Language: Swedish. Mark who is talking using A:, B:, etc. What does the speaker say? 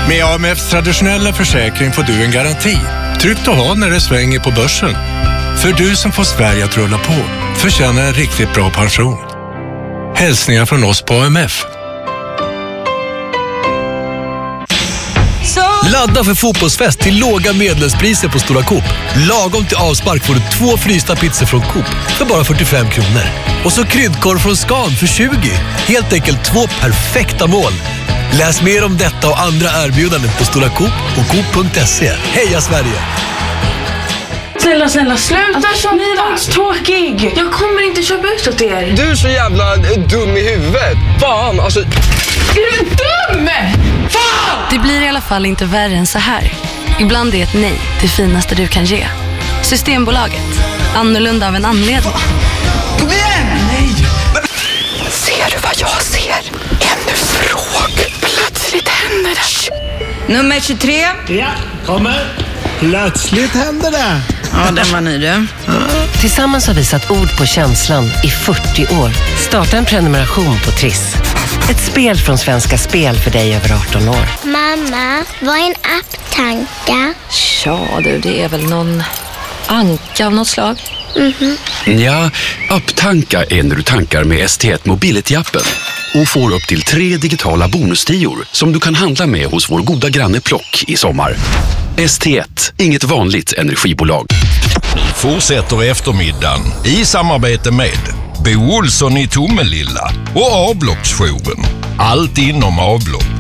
A: Med AMFs traditionella försäkring får du en garanti. Tryggt att ha när det svänger på börsen. För du som får Sverige att rulla på förtjänar en riktigt bra pension. Hälsningar från oss på AMF.
B: Ladda för fotbollsfest till låga medlemspriser på Stora Coop. Lagom till avspark får du 2 frysta pizzor från Coop för bara 45 kronor. Och så kryddkorv från Scan för 20. Helt enkelt 2 perfekta mål. Läs mer om detta och andra erbjudanden på Stora Coop och Coop.se. Heja Sverige!
C: Snälla, sluta. Ni var tråkig. Jag kommer inte köpa ut åt er.
D: Du är så jävla dum i huvudet. Fan, alltså...
C: Är du dum? Fan!
E: Det blir i alla fall inte värre än så här. Ibland är ett nej det finaste du kan ge. Systembolaget. Annorlunda av en anledning.
D: Kom igen! Nej!
C: Ser du vad jag ser? Ännu fråg. Plötsligt händer det.
F: Nummer 23.
G: Ja, kommer. Plötsligt händer det.
F: Ja, den var ny du.
H: Tillsammans har vi satt ord på känslan i 40 år. Starta en prenumeration på Triss. Ett spel från Svenska Spel för dig över 18 år.
I: Mamma, vad är en apptanka?
E: Ja du, det är väl någon anka av något slag.
J: Ja, apptanka är när du tankar med ST1 Mobility-appen och får upp till 3 digitala bonustior som du kan handla med hos vår goda granne Plock i sommar. ST1, inget vanligt energibolag.
K: Fortsätter eftermiddagen i samarbete med Bo Olsson i Tomelilla och avloppsjouren. Allt inom avlopp.